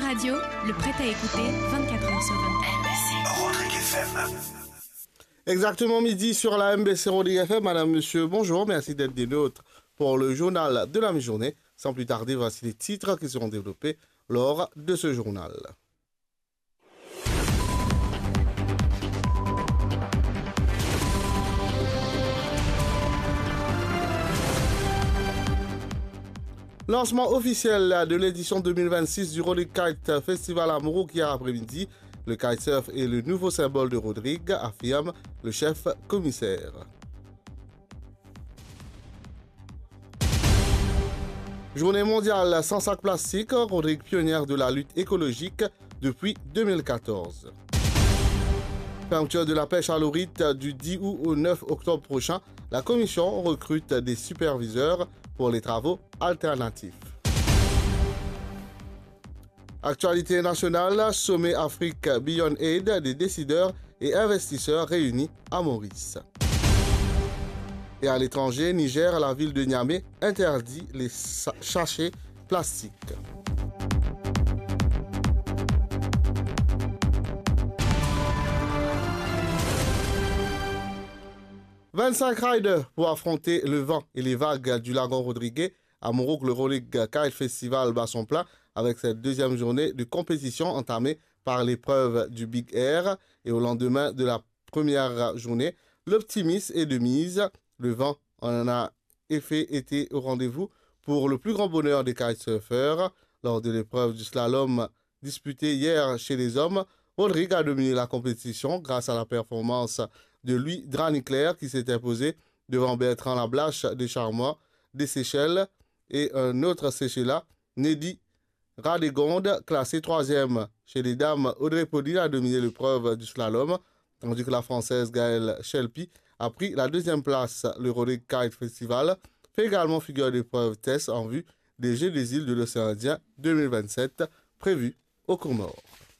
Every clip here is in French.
Radio, le prêt à écouter 24h sur 24. Rodrigue FM. Exactement midi sur la MBC Rodrigue FM. Madame, monsieur, bonjour. Merci d'être des nôtres pour le journal de la mi-journée. Sans plus tarder, voici les titres qui seront développés lors de ce journal. Lancement officiel de l'édition 2026 du Rodrigue Kite Festival à Morouk hier après-midi. Le kitesurf est le nouveau symbole de Rodrigue, affirme le chef commissaire. Journée mondiale sans sac plastique, Rodrigue pionnière de la lutte écologique depuis 2014. Fermeture de la pêche à l'orite du 10 août au 9 octobre prochain. La commission recrute des superviseurs pour les travaux alternatifs. Actualité nationale, sommet Afrique Beyond Aid des décideurs et investisseurs réunis à Maurice. Et à l'étranger, Niger, la ville de Niamey interdit les sachets plastiques. « 25 riders pour affronter le vent et les vagues du lagon Rodrigue. À Morouk, le Rodrigue Kite Festival bat son plein avec cette deuxième journée de compétition entamée par l'épreuve du Big Air. Et au lendemain de la première journée, l'optimisme est de mise. Le vent en a été au rendez-vous pour le plus grand bonheur des kitesurfers. Lors de l'épreuve du slalom disputée hier chez les hommes, Rodrigue a dominé la compétition grâce à la performance de Louis Draniclair qui s'est imposé devant Bertrand Lablache des Charmois, des Seychelles et un autre Seychellat, Neddy Radégonde, classé 3e. Chez les dames, Audrey Podine a dominé l'épreuve du slalom, tandis que la Française Gaëlle Shelpi a pris la 2e place. Le Rodrigue Kite Festival fait également figure d'épreuve test en vue des Jeux des îles de l'Océan Indien 2027 prévus au Comores.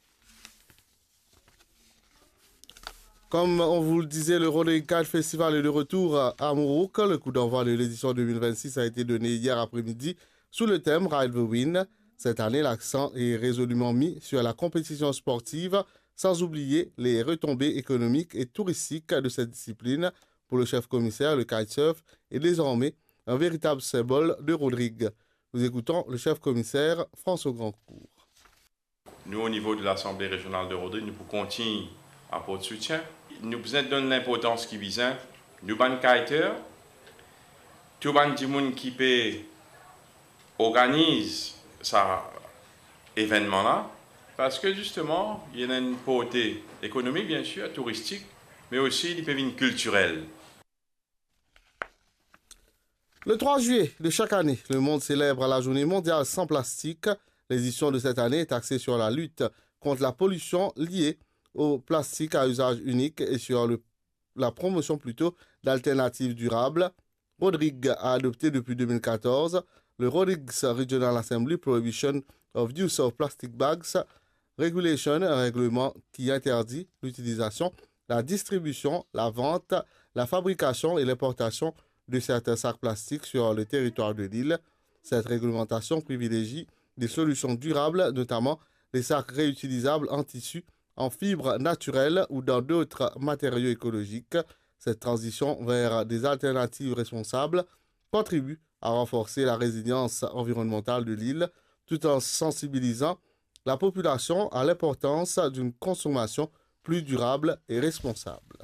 Comme on vous le disait, le Rodrigue Kite Festival est de retour à Morouk. Le coup d'envoi de l'édition 2026 a été donné hier après-midi sous le thème Ride the Wind. Cette année, l'accent est résolument mis sur la compétition sportive, sans oublier les retombées économiques et touristiques de cette discipline. Pour le chef commissaire, le kitesurf est désormais un véritable symbole de Rodrigue. Nous écoutons le chef commissaire François Grandcourt. Nous, au niveau de l'Assemblée régionale de Rodrigue, nous continuons à apporter soutien. Nous donnons l'importance qui vise. Nous sommes kiteurs. Tout le monde qui organise cet événement-là. Parce que justement, il y a une portée économique, bien sûr, touristique, mais aussi il peut être culturelle. Le 3 juillet de chaque année, le monde célèbre la journée mondiale sans plastique. L'édition de cette année est axée sur la lutte contre la pollution liée au plastique à usage unique et sur la promotion plutôt d'alternatives durables. Rodrigue a adopté depuis 2014 le Rodrigues Regional Assembly Prohibition of Use of Plastic Bags Regulation, un règlement qui interdit l'utilisation, la distribution, la vente, la fabrication et l'importation de certains sacs plastiques sur le territoire de l'île. Cette réglementation privilégie des solutions durables, notamment les sacs réutilisables en tissu, en fibres naturelles ou dans d'autres matériaux écologiques. Cette transition vers des alternatives responsables contribue à renforcer la résilience environnementale de l'île tout en sensibilisant la population à l'importance d'une consommation plus durable et responsable.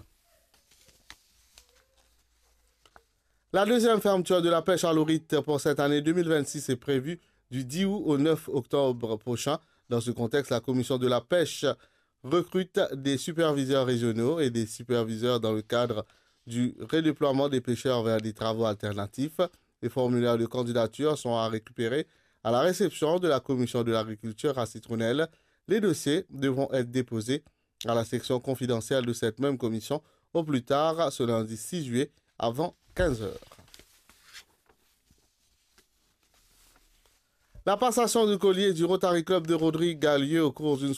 La deuxième fermeture de la pêche à l'orite pour cette année 2026 est prévue du 10 août au 9 octobre prochain. Dans ce contexte, la commission de la pêche recrute des superviseurs régionaux et des superviseurs dans le cadre du redéploiement des pêcheurs vers des travaux alternatifs. Les formulaires de candidature sont à récupérer à la réception de la commission de l'agriculture à Citronnelle. Les dossiers devront être déposés à la section confidentielle de cette même commission au plus tard ce lundi 6 juillet avant 15h. La passation du collier du Rotary Club de Rodrigue a lieu au cours d'une